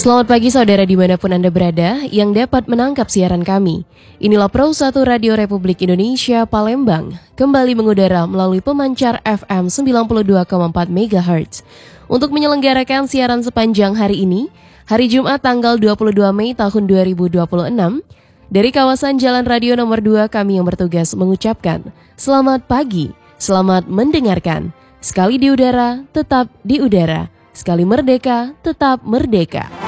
Selamat pagi saudara dimanapun Anda berada yang dapat menangkap siaran kami. Inilah Pro 1 Radio Republik Indonesia Palembang, kembali mengudara melalui pemancar FM 92,4 MHz. Untuk menyelenggarakan siaran sepanjang hari ini, hari Jumat tanggal 22 Mei tahun 2026, dari kawasan Jalan Radio nomor 2 kami yang bertugas mengucapkan selamat pagi, selamat mendengarkan. Sekali di udara, tetap di udara. Sekali merdeka, tetap merdeka.